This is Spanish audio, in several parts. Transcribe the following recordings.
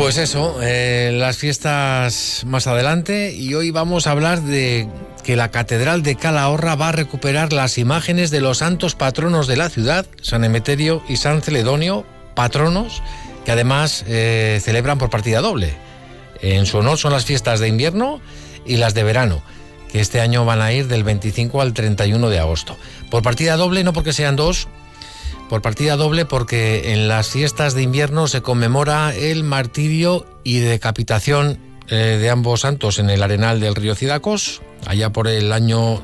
Pues eso, las fiestas más adelante, y hoy vamos a hablar de que la Catedral de Calahorra va a recuperar las imágenes de los santos patronos de la ciudad, San Emeterio y San Celedonio, patronos que además celebran por partida doble. En su honor son las fiestas de invierno y las de verano, que este año van a ir del 25 al 31 de agosto. Por partida doble, no porque sean dos, por partida doble porque en las fiestas de invierno se conmemora el martirio y decapitación de ambos santos en el arenal del río Cidacos, allá por el año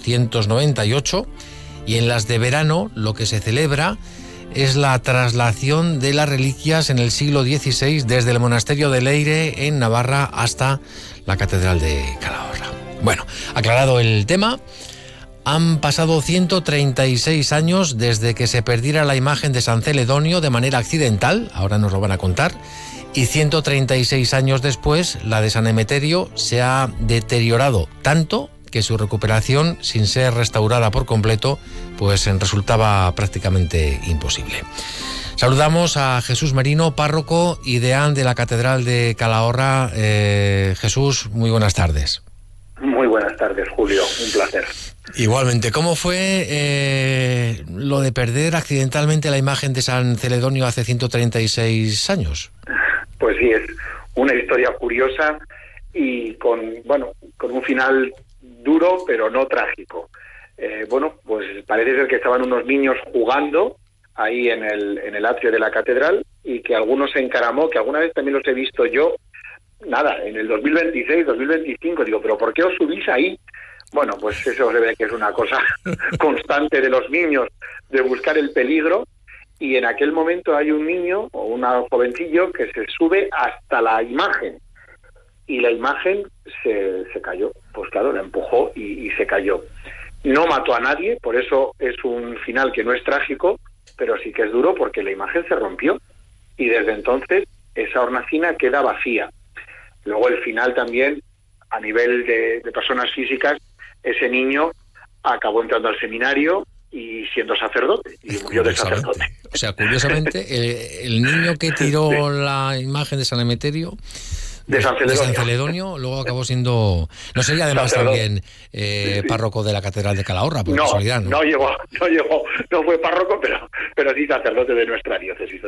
298, y en las de verano lo que se celebra es la traslación de las reliquias en el siglo XVI desde el monasterio de Leire en Navarra hasta la Catedral de Calahorra. Bueno, aclarado el tema, han pasado 136 años desde que se perdiera la imagen de San Celedonio de manera accidental, ahora nos lo van a contar, y 136 años después la de San Emeterio se ha deteriorado tanto que su recuperación, sin ser restaurada por completo, pues resultaba prácticamente imposible. Saludamos a Jesús Merino, párroco y deán de la Catedral de Calahorra. Jesús, muy buenas tardes. Muy buenas tardes, Julio, un placer. Igualmente, ¿cómo fue lo de perder accidentalmente la imagen de San Celedonio hace 136 años? Pues sí, es una historia curiosa y con un final duro, pero no trágico. Pues parece ser que estaban unos niños jugando ahí en el atrio de la catedral y que algunos se encaramó, que alguna vez también los he visto yo, en el 2026, 2025, digo, ¿pero por qué os subís ahí? Bueno, pues eso se ve que es una cosa constante de los niños, de buscar el peligro, y en aquel momento hay un niño o un jovencillo que se sube hasta la imagen, y la imagen se cayó, pues claro, la empujó y se cayó. No mató a nadie, por eso es un final que no es trágico, pero sí que es duro porque la imagen se rompió, y desde entonces esa hornacina queda vacía. Luego el final también, a nivel de personas físicas, ese niño acabó entrando al seminario y siendo sacerdote, y murió de sacerdote. O sea, curiosamente, el niño que tiró la imagen de San Emeterio, de San Celedonio, luego acabó siendo... No sería además también párroco de la Catedral de Calahorra, por casualidad, ¿no? No fue párroco, pero sí sacerdote de nuestra diócesis.